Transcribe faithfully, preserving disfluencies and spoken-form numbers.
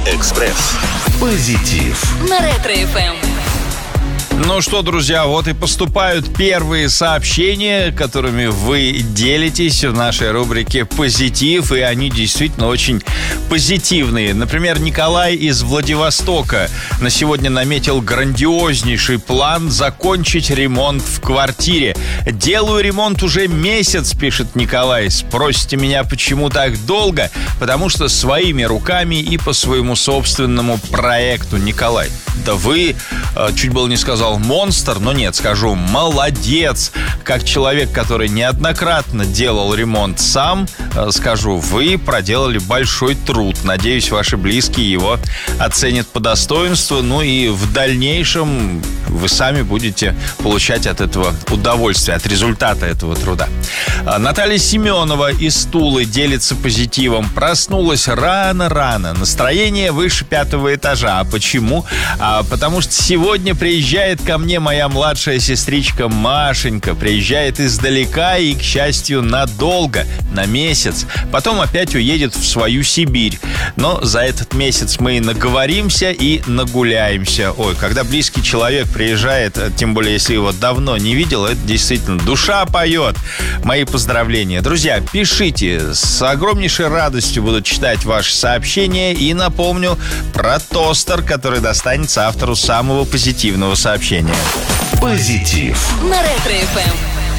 Экспресс. Позитив. На Ретро-эф эм. Ну что, друзья, вот и поступают первые сообщения, которыми вы делитесь в нашей рубрике «Позитив», и они действительно очень позитивные. Например, Николай из Владивостока на сегодня наметил грандиознейший план закончить ремонт в квартире. «Делаю ремонт уже месяц», пишет Николай. «Спросите меня, почему так долго? Потому что своими руками и по своему собственному проекту». Николай, да вы, чуть было не сказал монстр, но нет, скажу, молодец. Как человек, который неоднократно делал ремонт сам, скажу, вы проделали большой труд. Надеюсь, ваши близкие его оценят по достоинству. Ну и в дальнейшем вы сами будете получать от этого удовольствие, от результата этого труда. Наталья Семенова из Тулы делится позитивом. Проснулась рано-рано. Настроение выше пятого этажа. А почему? А потому что сегодня приезжает ко мне моя младшая сестричка Машенька. Приезжает издалека и, к счастью, надолго, на месяц. Потом опять уедет в свою Сибирь. Но за этот месяц мы и наговоримся, и нагуляемся. Ой, когда близкий человек приезжает, тем более, если его давно не видел, это действительно душа поет. Мои поздравления. Друзья, пишите. С огромнейшей радостью буду читать ваши сообщения. И напомню про тостер, который достанется автору самого позитивного сообщения. Позитив. На Ретро-эф эм.